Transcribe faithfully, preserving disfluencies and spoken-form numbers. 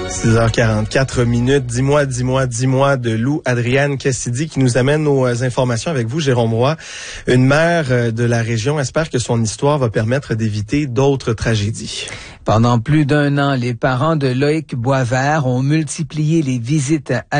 six heures quarante-quatre minutes. Dis-moi, dis-moi, dis-moi de Lou Adrienne Cassidy qui nous amène aux informations avec vous, Jérôme Roy. Une mère de la région espère que son histoire va permettre d'éviter d'autres tragédies. Pendant plus d'un an, les parents de Loïc Boisvert ont multiplié les visites à